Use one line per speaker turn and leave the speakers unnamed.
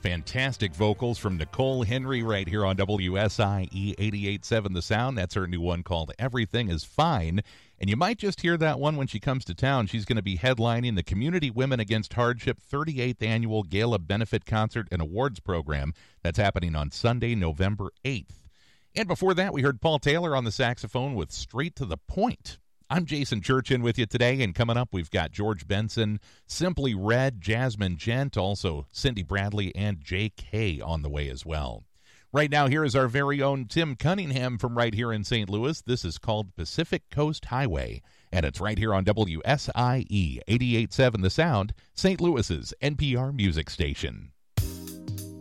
Fantastic vocals from Nicole Henry right here on WSIE 88.7 The Sound. That's her new one called Everything is Fine. And you might just hear that one when she comes to town. She's going to be headlining the Community Women Against Hardship 38th Annual Gala Benefit Concert and Awards Program. That's happening on Sunday, November 8th. And before that, we heard Paul Taylor on the saxophone with Straight to the Point. I'm Jason Churchin with you today, and coming up, we've got George Benson, Simply Red, Jasmine Gent, also Cindy Bradley, and J.K. on the way as well. Right now, here is our very own Tim Cunningham from right here in St. Louis. This is called Pacific Coast Highway, and it's right here on WSIE 88.7 The Sound, St. Louis's NPR music station.